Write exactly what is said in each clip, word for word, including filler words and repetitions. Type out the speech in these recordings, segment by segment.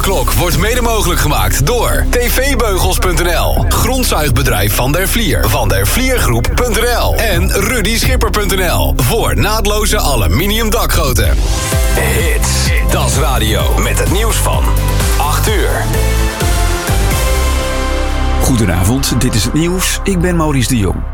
Alarmklok wordt mede mogelijk gemaakt door tvbeugels punt n l, grondzuigbedrijf Van der Vlier, Van der Vliergroep punt n l en Rudy Schipper punt n l voor naadloze aluminium dakgoten. Hits, dat is radio met het nieuws van acht uur. Goedenavond, dit is het nieuws. Ik ben Maurice de Jong.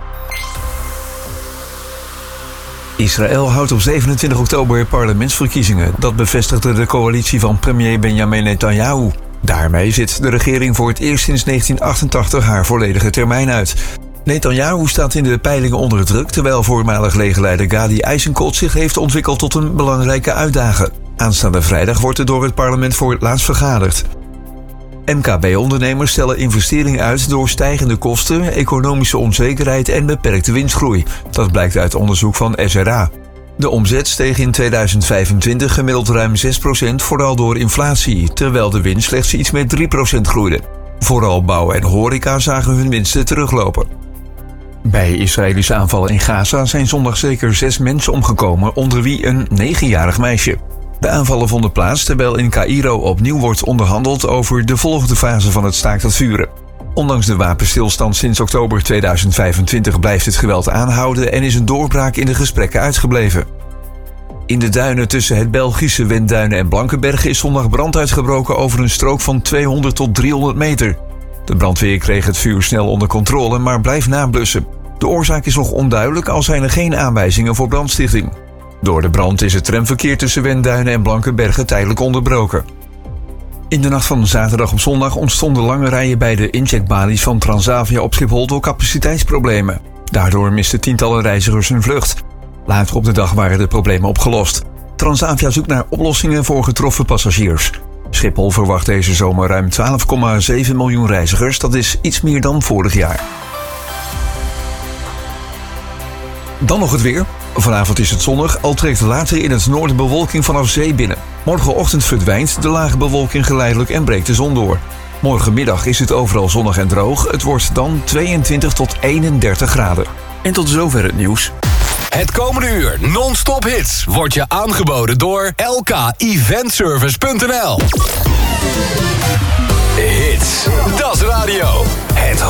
Israël houdt op zevenentwintig oktober parlementsverkiezingen. Dat bevestigde de coalitie van premier Benjamin Netanyahu. Daarmee zit de regering voor het eerst sinds negentien achtentachtig haar volledige termijn uit. Netanyahu staat in de peilingen onder druk, terwijl voormalig legerleider Gadi Eisenkot zich heeft ontwikkeld tot een belangrijke uitdager. Aanstaande vrijdag wordt er door het parlement voor het laatst vergaderd. M K B-ondernemers stellen investeringen uit door stijgende kosten, economische onzekerheid en beperkte winstgroei. Dat blijkt uit onderzoek van S R A. De omzet steeg in tweeduizend vijfentwintig gemiddeld ruim zes procent, vooral door inflatie, terwijl de winst slechts iets met drie procent groeide. Vooral bouw en horeca zagen hun winsten teruglopen. Bij Israëlische aanvallen in Gaza zijn zondag zeker zes mensen omgekomen, onder wie een negenjarig meisje. De aanvallen vonden plaats terwijl in Caïro opnieuw wordt onderhandeld over de volgende fase van het staakt het vuren. Ondanks de wapenstilstand sinds oktober tweeduizend vijfentwintig blijft het geweld aanhouden en is een doorbraak in de gesprekken uitgebleven. In de duinen tussen het Belgische Wendduinen en Blankenberge is zondag brand uitgebroken over een strook van tweehonderd tot driehonderd meter. De brandweer kreeg het vuur snel onder controle, maar blijft nablussen. De oorzaak is nog onduidelijk, al zijn er geen aanwijzingen voor brandstichting. Door de brand is het tramverkeer tussen Wendduinen en Blankenberge tijdelijk onderbroken. In de nacht van zaterdag op zondag ontstonden lange rijen bij de incheckbalies van Transavia op Schiphol door capaciteitsproblemen. Daardoor misten tientallen reizigers hun vlucht. Later op de dag waren de problemen opgelost. Transavia zoekt naar oplossingen voor getroffen passagiers. Schiphol verwacht deze zomer ruim twaalf komma zeven miljoen reizigers. Dat is iets meer dan vorig jaar. Dan nog het weer. Vanavond is het zonnig, al trekt later in het noorden bewolking vanaf zee binnen. Morgenochtend verdwijnt de lage bewolking geleidelijk en breekt de zon door. Morgenmiddag is het overal zonnig en droog. Het wordt dan tweeëntwintig tot eenendertig graden. En tot zover het nieuws. Het komende uur non-stop hits wordt je aangeboden door L K Eventservice punt n l. Hits, dat is radio. Het